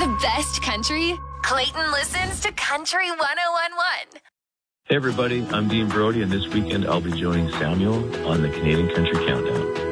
the best country, Clayton listens to Country 101.1. Hey everybody, I'm Dean Brody, and this weekend I'll be joining Samuel on the Canadian Country Countdown.